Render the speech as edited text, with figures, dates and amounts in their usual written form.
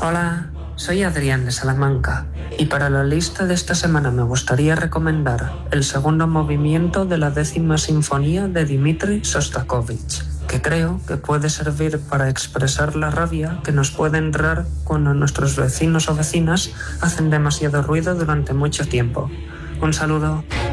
Hola, soy Adrián de Salamanca y para la lista de esta semana me gustaría recomendar el segundo movimiento de la 10ª Sinfonía de Dmitri Shostakovich, que creo que puede servir para expresar la rabia que nos puede entrar cuando nuestros vecinos o vecinas hacen demasiado ruido durante mucho tiempo. Un saludo.